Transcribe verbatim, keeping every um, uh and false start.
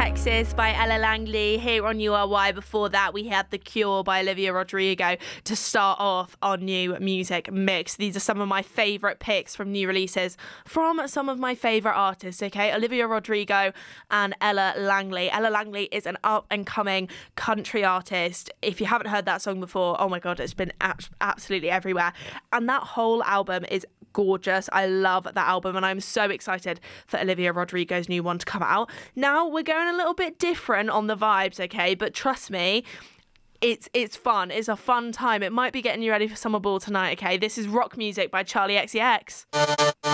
Texas by Ella Langley here on U R Y. Before that, we had The Cure by Olivia Rodrigo to start off our new music mix. These are some of my favourite picks from new releases from some of my favourite artists, okay? Olivia Rodrigo and Ella Langley. Ella Langley is an up-and-coming country artist. If you haven't heard that song before, oh my God, it's been ab- absolutely everywhere. And that whole album is gorgeous. I love that album and I'm so excited for Olivia Rodrigo's new one to come out. Now we're going a little bit different on the vibes, okay? But trust me, it's it's fun. It's a fun time. It might be getting you ready for summer ball tonight, okay? This is Rock Music by Charlie X C X.